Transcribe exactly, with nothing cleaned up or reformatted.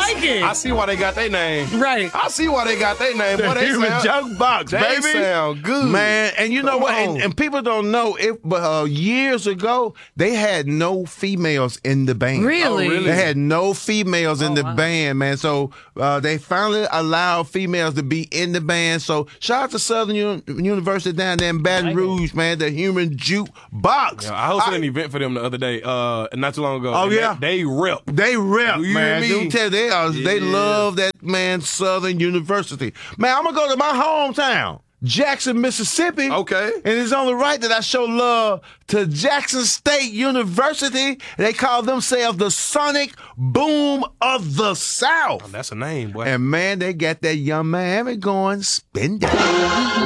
like it. I see why they got their name. Right. I see why they got their name. The Boy, they human sound, junk box, they baby. sound good. Man, and you know Come what? And, on. and people don't know, if, but uh, years ago, they had no females in the band. Really? Oh, really? They had no females in Oh, the wow. band, man. So uh, they finally allowed females to be in the band. So shout out to Southern Uni- University down there in Baton Like it. Rouge, man. The human juke box. Yeah, I hosted an event for them the other day, uh, not too long ago. Oh, And yeah? They, they rip. They rep, You hear man. me? Don't tell they are, they Yeah. love that man Southern University. Man, I'm gonna go to my hometown, Jackson, Mississippi. Okay. And it's only right that I show love to Jackson State University. They call themselves the Sonic Boom of the South. That's a name, boy. And man, they got that young Miami going spin down.